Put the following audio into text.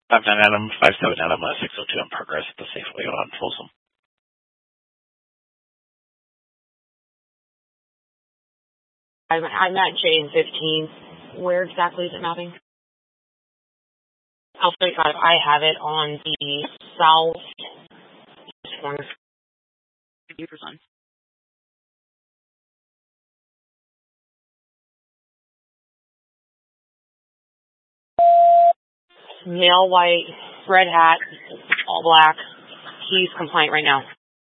59 Adam, 57 Adam, 602 in progress at the Safeway on Folsom. I'm at J15. Where exactly is it mapping? Alpha 35, I have it on the south corner. Male white, red hat, all black. He's compliant right now.